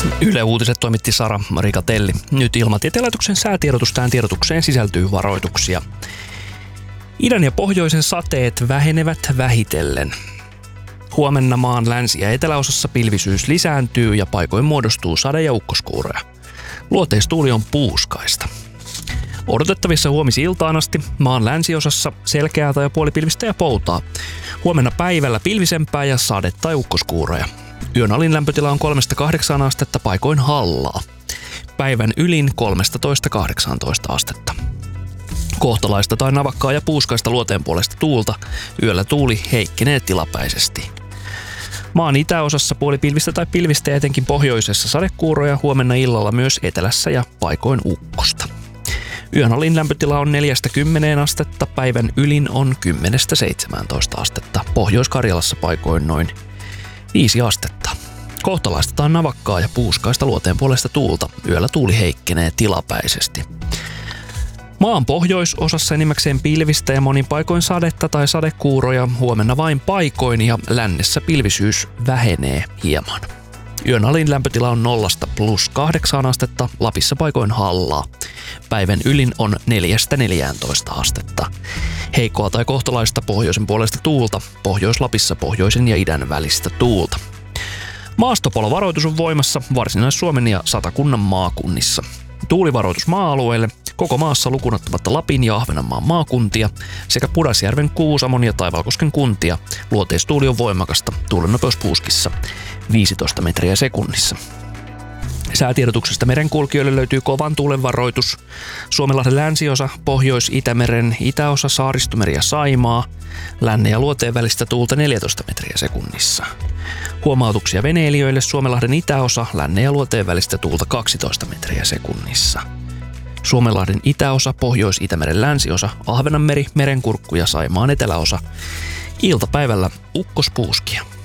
Yle Uutiset toimitti Sara Rikatelli. Nyt Ilmatieteen laitoksen säätiedotus. Tähän tiedotukseen sisältyy varoituksia. Idän ja pohjoisen sateet vähenevät vähitellen. Huomenna maan länsi- ja eteläosassa pilvisyys lisääntyy ja paikoin muodostuu sade- ja ukkoskuuroja. Luoteistuuli on puuskaista. Odotettavissa huomisiltaan asti maan länsiosassa selkeää tai puolipilvistä ja poutaa. Huomenna päivällä pilvisempää ja sade- tai ukkoskuuroja. Yön alin lämpötila on 3-8 astetta, paikoin hallaa. Päivän ylin 13-18 astetta. Kohtalaista tai navakkaa ja puuskaista luoteen puolesta tuulta. Yöllä tuuli heikkenee tilapäisesti. Maan itäosassa puolipilvistä tai pilvistä ja etenkin pohjoisessa sadekuuroja, huomenna illalla myös etelässä ja paikoin ukkosta. Yön alin lämpötila on 4-10 astetta, päivän ylin on 10-17 astetta. Pohjois-Karjalassa paikoin noin 5 astetta. Kohtalaista tai navakkaa ja puuskaista luoteen puolesta tuulta. Yöllä tuuli heikkenee tilapäisesti. Maan pohjoisosassa enimmäkseen pilvistä ja monin paikoin sadetta tai sadekuuroja, huomenna vain paikoin ja lännessä pilvisyys vähenee hieman. Yön alin lämpötila on 0-+8 astetta, Lapissa paikoin hallaa. Päivän ylin on 4-14 astetta. Heikkoa tai kohtalaista pohjoisen puolesta tuulta, Pohjois-Lapissa pohjoisen ja idän välistä tuulta. Maastopalovaroitus on voimassa Varsinais-Suomen ja Satakunnan maakunnissa. Tuulivaroitus maa-alueelle koko maassa lukunottamatta Lapin ja Ahvenanmaan maakuntia sekä Pudasjärven, Kuusamon ja Taivalkosken kuntia. Luoteistuuli on voimakasta, tuulen nopeus puuskissa 15 metriä sekunnissa. Säätiedotuksesta merenkulkijoille löytyy kovan tuulen varoitus. Suomenlahden länsiosa, Pohjois-Itämeren itäosa, Saaristomeri ja Saimaa. Lännen ja luoteen välistä tuulta 14 metriä sekunnissa. Huomautuksia veneilijöille: Suomenlahden itäosa, lännen ja luoteen välistä tuulta 12 metriä sekunnissa. Suomenlahden itäosa, Pohjois-Itämeren länsiosa, Ahvenanmeri, Merenkurkku ja Saimaan eteläosa. Iltapäivällä ukkospuuskia.